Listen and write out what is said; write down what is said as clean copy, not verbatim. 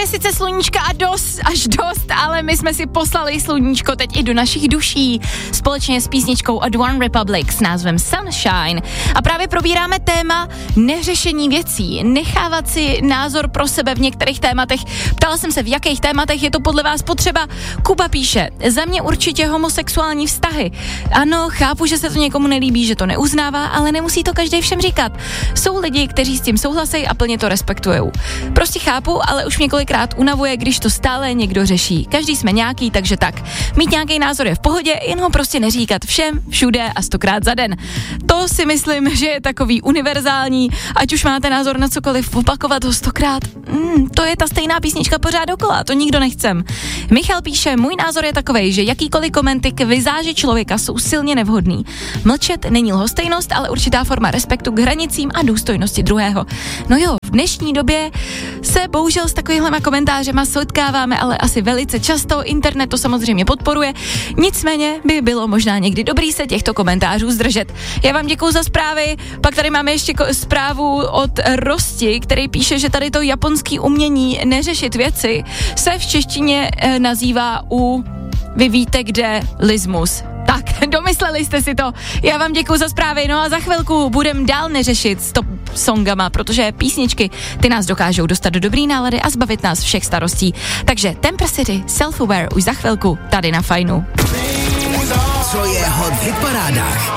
Máme sice sluníčka až dost, ale my jsme si poslali sluníčko teď i do našich duší společně s písničkou od One Republic s názvem Sunshine. A právě probíráme téma neřešení věcí, nechávat si názor pro sebe v některých tématech. Ptala jsem se, v jakých tématech je to podle vás potřeba. Kuba píše, za mě určitě homosexuální vztahy. Ano, chápu, že se to někomu nelíbí, že to neuznává, ale nemusí to každý všem říkat. Jsou lidi, kteří s tím souhlasí a plně to respektujou. Prostě chápu, ale už mě kolikrát unavuje, když to stále někdo řeší. Každý jsme nějaký, takže tak. Mít nějaký názor je v pohodě, jen ho prostě neříkat všem, všude a 100krát za den. To si myslím, že je takový univerzální, ať už máte názor na cokoliv, opakovat ho 100krát. To je ta stejná písnička pořád dokola, to nikdo nechcem. Michal píše, můj názor je takovej, že jakýkoliv komenty k vizáži člověka jsou silně nevhodný. Mlčet není lhostejnost, ale určitá forma respektu k hranicím a důstojnosti druhého. No jo, v dnešní době se bohužel s takovýhlema komentářema setkáváme, ale asi velice často, internet to samozřejmě podporuje, nicméně by bylo možná někdy dobrý se těchto komentářů zdržet. Já vám děkuju za zprávy, pak tady máme ještě zprávu od Rosti, který píše, že tady to japonský umění neřešit věci se v češtině nazývá vy víte kde, lismus. Tak, domysleli jste si to. Já vám děkuju za zprávy, no a za chvilku budem dál neřešit s top songama, protože písničky, ty nás dokážou dostat do dobrý nálady a zbavit nás všech starostí. Takže Temper City, Self-Aware už za chvilku tady na Fajnu. Co je hot v hitparádách?